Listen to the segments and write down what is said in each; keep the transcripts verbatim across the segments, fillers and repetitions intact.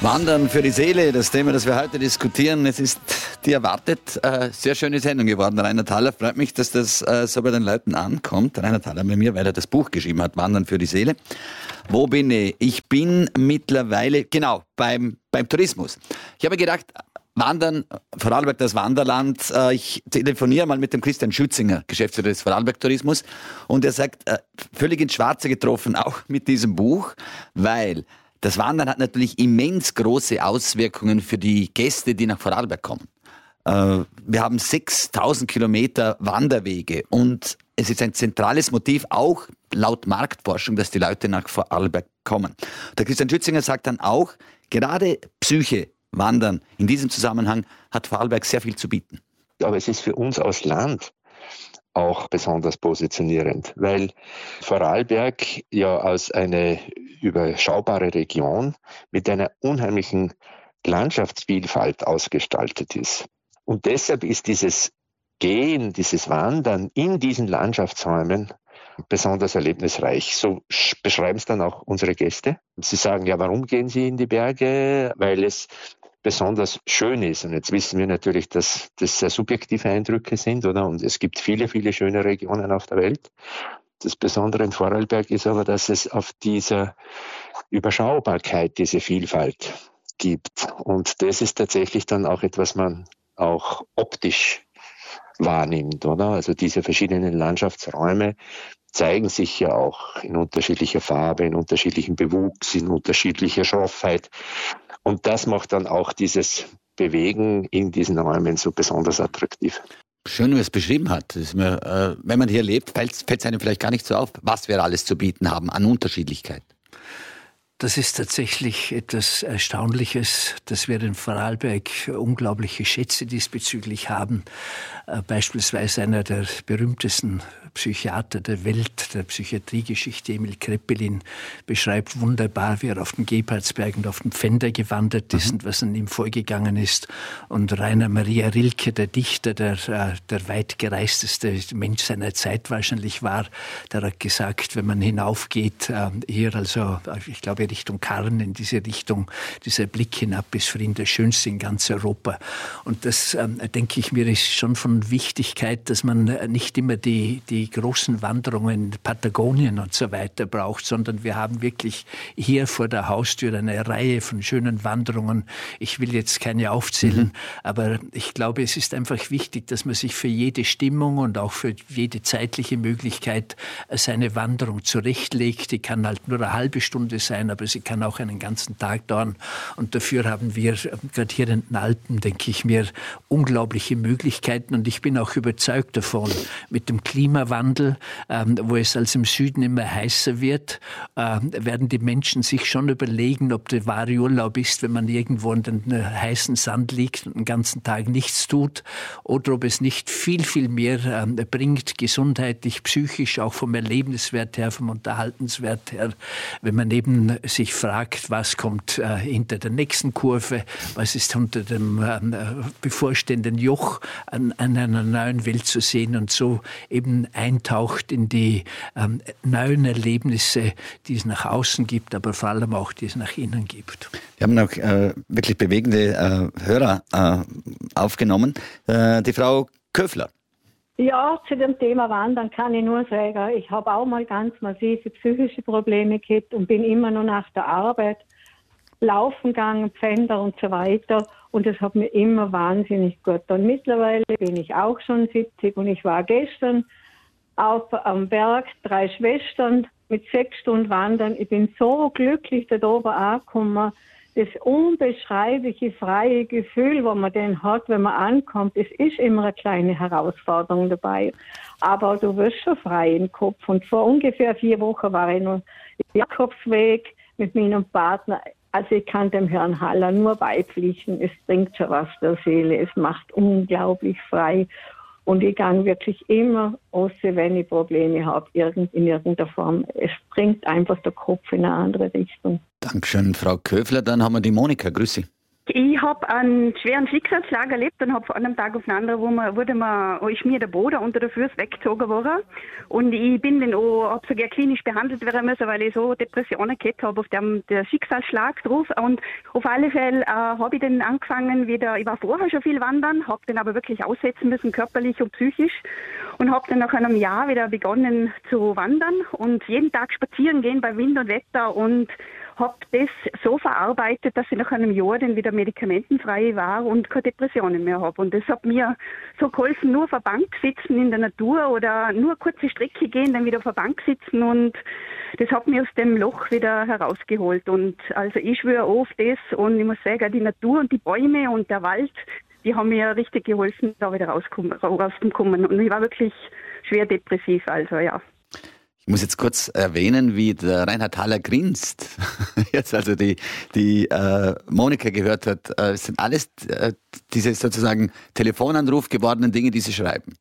Wandern für die Seele, das Thema, das wir heute diskutieren. Es ist die erwartet äh, sehr schöne Sendung geworden. Rainer Thaler, freut mich, dass das äh, so bei den Leuten ankommt. Rainer Thaler bei mir, weil er das Buch geschrieben hat, Wandern für die Seele. Wo bin ich? Ich bin mittlerweile, genau, beim, beim Tourismus. Ich habe mir gedacht, Wandern, Vorarlberg, das Wanderland. Äh, ich telefoniere mal mit dem Christian Schützinger, Geschäftsführer des Vorarlberg Tourismus. Und er sagt, äh, völlig ins Schwarze getroffen, auch mit diesem Buch, weil das Wandern hat natürlich immens große Auswirkungen für die Gäste, die nach Vorarlberg kommen. Äh, wir haben sechstausend Kilometer Wanderwege und es ist ein zentrales Motiv, auch laut Marktforschung, dass die Leute nach Vorarlberg kommen. Der Christian Schützinger sagt dann auch, gerade Psyche, Wandern, in diesem Zusammenhang hat Vorarlberg sehr viel zu bieten. Aber es ist für uns als Land auch besonders positionierend, weil Vorarlberg ja als eine überschaubare Region mit einer unheimlichen Landschaftsvielfalt ausgestaltet ist. Und deshalb ist dieses Gehen, dieses Wandern in diesen Landschaftsräumen besonders erlebnisreich. So beschreiben es dann auch unsere Gäste. Sie sagen, ja, warum gehen Sie in die Berge? Weil es besonders schön ist. Und jetzt wissen wir natürlich, dass das sehr subjektive Eindrücke sind, oder? Und es gibt viele, viele schöne Regionen auf der Welt. Das Besondere in Vorarlberg ist aber, dass es auf dieser Überschaubarkeit diese Vielfalt gibt. Und das ist tatsächlich dann auch etwas, man auch optisch wahrnimmt, oder? Also diese verschiedenen Landschaftsräume zeigen sich ja auch in unterschiedlicher Farbe, in unterschiedlichem Bewuchs, in unterschiedlicher Schroffheit. Und das macht dann auch dieses Bewegen in diesen Räumen so besonders attraktiv. Schön, wie er es beschrieben hat. Das ist mir, äh, wenn man hier lebt, fällt es einem vielleicht gar nicht so auf, was wir alles zu bieten haben an Unterschiedlichkeit. Das ist tatsächlich etwas Erstaunliches, dass wir in Vorarlberg unglaubliche Schätze diesbezüglich haben. Äh, beispielsweise einer der berühmtesten Psychiater der Welt, der Psychiatriegeschichte, Emil Kraepelin, beschreibt wunderbar, wie er auf den Gebhardsberg und auf den Pfänder gewandert ist, mhm, und was an ihm vorgegangen ist. Und Rainer Maria Rilke, der Dichter, der, der weitgereisteste Mensch seiner Zeit wahrscheinlich war, der hat gesagt, wenn man hinaufgeht, hier also, ich glaube Richtung Karn, in diese Richtung, dieser Blick hinab ist für ihn der schönste in ganz Europa. Und das, denke ich mir, ist schon von Wichtigkeit, dass man nicht immer die, die die großen Wanderungen in Patagonien und so weiter braucht, sondern wir haben wirklich hier vor der Haustür eine Reihe von schönen Wanderungen. Ich will jetzt keine aufzählen, mhm, aber ich glaube, es ist einfach wichtig, dass man sich für jede Stimmung und auch für jede zeitliche Möglichkeit seine Wanderung zurechtlegt. Die kann halt nur eine halbe Stunde sein, aber sie kann auch einen ganzen Tag dauern. Und dafür haben wir gerade hier in den Alpen, denke ich mir, unglaubliche Möglichkeiten. Und ich bin auch überzeugt davon, mit dem Klimawandel, ähm, wo es als im Süden immer heißer wird, ähm, werden die Menschen sich schon überlegen, ob der wahre Urlaub ist, wenn man irgendwo in den äh, heißen Sand liegt und den ganzen Tag nichts tut, oder ob es nicht viel, viel mehr ähm, bringt, gesundheitlich, psychisch, auch vom Erlebniswert her, vom Unterhaltenswert her, wenn man eben sich fragt, was kommt äh, hinter der nächsten Kurve, was ist unter dem äh, bevorstehenden Joch an, an einer neuen Welt zu sehen und so eben eintaucht in die ähm, neuen Erlebnisse, die es nach außen gibt, aber vor allem auch, die es nach innen gibt. Wir haben auch äh, wirklich bewegende äh, Hörer äh, aufgenommen. Äh, die Frau Köfler. Ja, zu dem Thema Wandern kann ich nur sagen, ich habe auch mal ganz massive psychische Probleme gehabt und bin immer noch nach der Arbeit laufen gegangen, Pfänder und so weiter. Und das hat mir immer wahnsinnig gut getan. Mittlerweile bin ich auch schon siebzig und ich war gestern auf am Berg, drei Schwestern mit sechs Stunden Wandern. Ich bin so glücklich da oben angekommen. Das unbeschreibliche, freie Gefühl, das man dann hat, wenn man ankommt, es ist immer eine kleine Herausforderung dabei. Aber du wirst schon frei im Kopf. Und vor ungefähr vier Wochen war ich noch im Jakobsweg mit meinem Partner. Also ich kann dem Herrn Haller nur beipflichten. Es bringt schon was der Seele. Es macht unglaublich frei. Und ich gehe wirklich immer raus, wenn ich Probleme habe, irgend, in irgendeiner Form. Es bringt einfach der Kopf in eine andere Richtung. Dankeschön, Frau Köfler. Dann haben wir die Monika. Grüß Sie. Ich habe einen schweren Schicksalsschlag erlebt und habe von einem Tag auf den anderen, wo man, wurde mir, ist mir der Boden unter der Füße weggezogen worden. Und ich bin dann auch, habe sogar klinisch behandelt werden müssen, weil ich so Depressionen gehabt habe auf dem der Schicksalsschlag drauf. Und auf alle Fälle äh, habe ich dann angefangen wieder, ich war vorher schon viel wandern, habe dann aber wirklich aussetzen müssen, körperlich und psychisch. Und habe dann nach einem Jahr wieder begonnen zu wandern und jeden Tag spazieren gehen bei Wind und Wetter und habe das so verarbeitet, dass ich nach einem Jahr dann wieder medikamentenfrei war und keine Depressionen mehr habe. Und das hat mir so geholfen, nur auf der Bank sitzen in der Natur oder nur kurze Strecke gehen, dann wieder auf der Bank sitzen und das hat mich aus dem Loch wieder herausgeholt. Und also ich schwöre auf das und ich muss sagen, die Natur und die Bäume und der Wald, die haben mir richtig geholfen, da wieder rauszukommen. Und ich war wirklich schwer depressiv, also ja. Ich muss jetzt kurz erwähnen, wie der Reinhard Haller grinst. Jetzt also die, die äh, Monika gehört hat. Äh, es sind alles äh, diese sozusagen Telefonanruf gewordenen Dinge, die sie schreiben.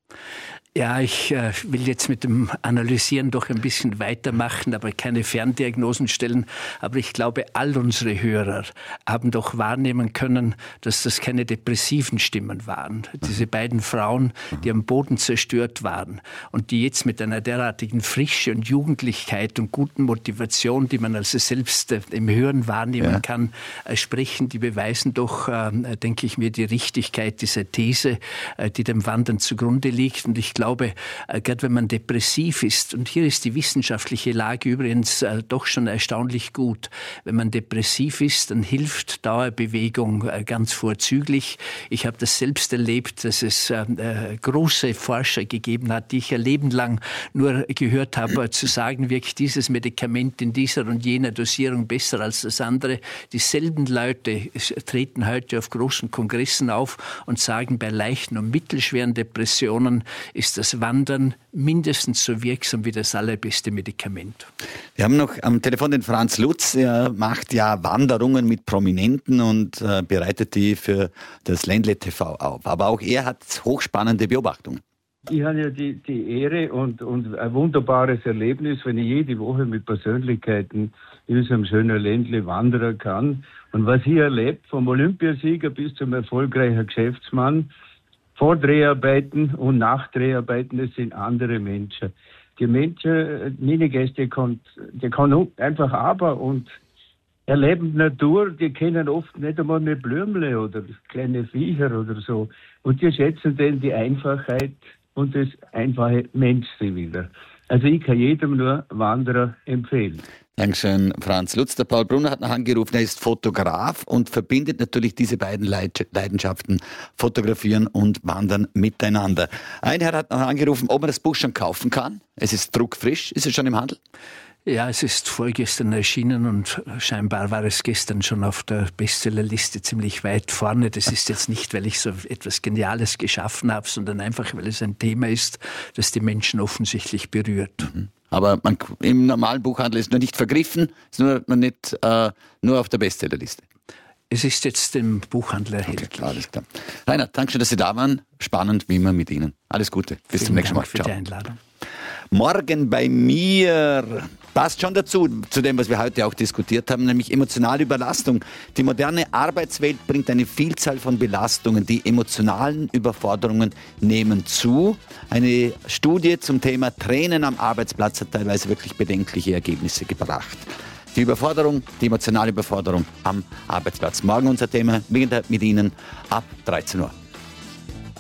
Ja, ich äh, will jetzt mit dem Analysieren doch ein bisschen weitermachen, aber keine Ferndiagnosen stellen. Aber ich glaube, all unsere Hörer haben doch wahrnehmen können, dass das keine depressiven Stimmen waren. Diese beiden Frauen, die am Boden zerstört waren und die jetzt mit einer derartigen Frische und Jugendlichkeit und guten Motivation, die man also selbst äh, im Hören wahrnehmen ja. kann, äh, sprechen, die beweisen doch, äh, denke ich mir, die Richtigkeit dieser These, äh, die dem Wandern zugrunde liegt. Und ich Ich glaube, gerade wenn man depressiv ist, und hier ist die wissenschaftliche Lage übrigens äh, doch schon erstaunlich gut, wenn man depressiv ist, dann hilft Dauerbewegung äh, ganz vorzüglich. Ich habe das selbst erlebt, dass es äh, große Forscher gegeben hat, die ich ein Leben lang nur gehört habe, äh, zu sagen, wirkt dieses Medikament in dieser und jener Dosierung besser als das andere. Dieselben Leute treten heute auf großen Kongressen auf und sagen, bei leichten und mittelschweren Depressionen ist das Wandern mindestens so wirksam wie das allerbeste Medikament. Wir haben noch am Telefon den Franz Lutz. Er macht ja Wanderungen mit Prominenten und äh, bereitet die für das Ländle T V auf. Aber auch er hat hochspannende Beobachtungen. Ich habe ja die, die Ehre und, und ein wunderbares Erlebnis, wenn ich jede Woche mit Persönlichkeiten in unserem schönen Ländle wandern kann. Und was ich erlebt, vom Olympiasieger bis zum erfolgreichen Geschäftsmann, vor Dreharbeiten und nach Dreharbeiten, das sind andere Menschen. Die Menschen, meine Gäste, die können, die können einfach aber und erleben Natur, die kennen oft nicht einmal mehr Blümle oder kleine Viecher oder so. Und die schätzen dann die Einfachheit und das einfache Menschsein wieder. Also ich kann jedem nur Wanderer empfehlen. Dankeschön, Franz Lutz. Der Paul Brunner hat noch angerufen, er ist Fotograf und verbindet natürlich diese beiden Leidenschaften, Fotografieren und Wandern, miteinander. Ein Herr hat noch angerufen, ob man das Buch schon kaufen kann. Es ist druckfrisch. Ist es schon im Handel? Ja, es ist vorgestern erschienen und scheinbar war es gestern schon auf der Bestsellerliste ziemlich weit vorne. Das ist jetzt nicht, weil ich so etwas Geniales geschaffen habe, sondern einfach, weil es ein Thema ist, das die Menschen offensichtlich berührt. Mhm. Aber man, im normalen Buchhandel ist noch nicht vergriffen, ist nur, noch nicht äh, nur auf der Bestsellerliste. Es ist jetzt im Buchhandel erhältlich. Okay, alles klar. Reinhard, danke schön, dass Sie da waren. Spannend wie immer mit Ihnen. Alles Gute. Bis Vielen zum nächsten Dank Mal. für Ciao. die Einladung. Morgen bei mir passt schon dazu, zu dem, was wir heute auch diskutiert haben, nämlich emotionale Überlastung. Die moderne Arbeitswelt bringt eine Vielzahl von Belastungen. Die emotionalen Überforderungen nehmen zu. Eine Studie zum Thema Tränen am Arbeitsplatz hat teilweise wirklich bedenkliche Ergebnisse gebracht. Die Überforderung, die emotionale Überforderung am Arbeitsplatz. Morgen unser Thema, mit Ihnen ab dreizehn Uhr.